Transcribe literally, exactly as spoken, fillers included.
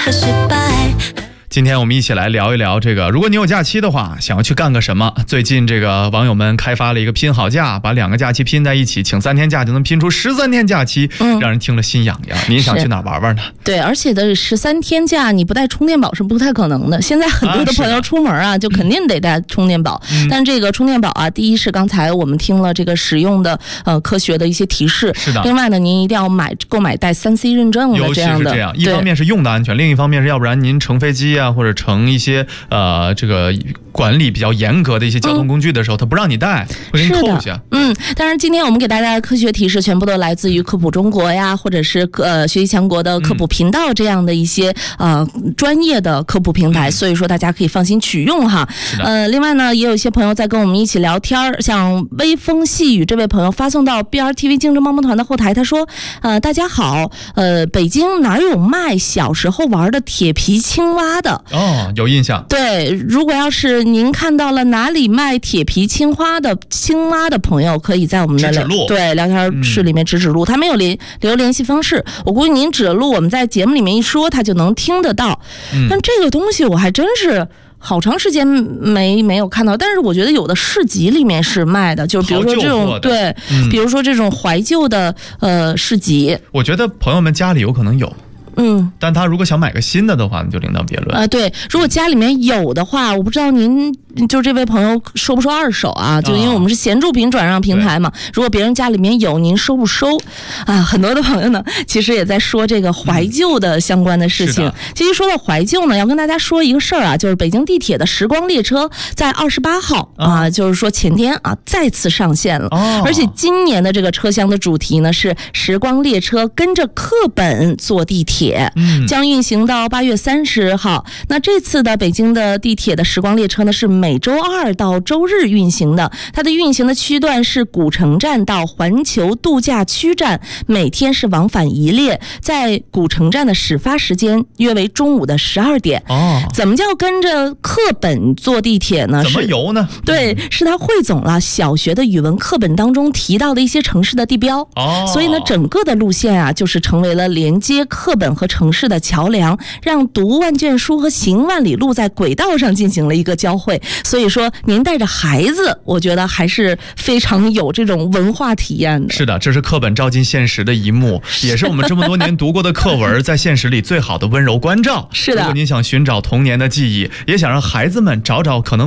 和失败。 今天我们一起来聊一聊这个，如果你有假期的话，想要去干个什么？最近这个网友们开发了一个拼好假，把两个假期拼在一起，请三天假就能拼出十三天假期，嗯、让人听了心痒痒。您想去哪玩玩呢？ 对，而且的十三天假你不带充电宝是不太可能的。现在很多的朋友出门啊，啊就肯定得带充电宝。嗯、但这个充电宝啊，第一是刚才我们听了这个使用的呃科学的一些提示， 是的。 另外呢，您一定要买购买带三 C 认证的这样的。 尤其是这样，一方面是用的安全，另一方面是要不然您乘飞机啊，或者乘一些。一些呃，这个管理比较严格的一些交通工具的时候，他、嗯、不让你带，会给你扣下。 嗯，当然，今天我们给大家的科学提示全部都来自于科普中国呀，或者是呃学习强国的科普频道这样的一些、嗯、呃专业的科普平台，嗯、所以说大家可以放心取用哈。呃，另外呢，也有一些朋友在跟我们一起聊天，像微风细雨这位朋友发送到 B R T V 竞争帮帮团的后台，他说：呃，大家好，呃，北京哪有卖小时候玩的铁皮青蛙的？ 哦，有印象。 对，如果要是您看到了哪里卖铁皮青蛙的青蛙的朋友，可以在我们的指指路对聊天室里面指指路，嗯、他没有联留联系方式，我估计您指了路，我们在节目里面一说，他就能听得到。嗯、但这个东西我还真是好长时间没没有看到，但是我觉得有的市集里面是卖的，就是比如说这种对、嗯，比如说这种怀旧的呃市集， 我觉得朋友们家里有可能有。 嗯， 但他如果想买个新的的话，那就另当别论啊、呃。对，如果家里面有的话，我不知道您就这位朋友收不收二手啊？就因为我们是闲住品转让平台嘛，如果别人家里面有，您收不收？啊，很多的朋友呢，其实也在说这个怀旧的相关的事情。嗯、其实说到怀旧呢，要跟大家说一个事儿啊，就是北京地铁的时光列车在二十八号啊、呃，就是说前天啊再次上线了，哦、而且今年的这个车厢的主题呢是时光列车跟着课本坐地铁。嗯、将运行到八月三十号。那这次的北京的地铁的时光列车呢，是每周二到周日运行的。它的运行的区段是古城站到环球度假区站，每天是往返一列。在古城站的始发时间约为中午的十二点。哦，怎么叫跟着课本坐地铁呢？ 怎么游呢？ 对，是它汇总了小学的语文课本当中提到的一些城市的地标。哦，所以呢，整个的路线啊，就是成为了连接课本和城市的桥梁，让读万卷书和行万里路在轨道上进行了一个交汇。所以说您带着孩子，我觉得还是非常有这种文化体验的。 是的，这是课本照进现实的一幕，也是我们这么多年读过的课文在现实里最好的温柔关照。 是的， 如果您想寻找童年的记忆，也想让孩子们找找可能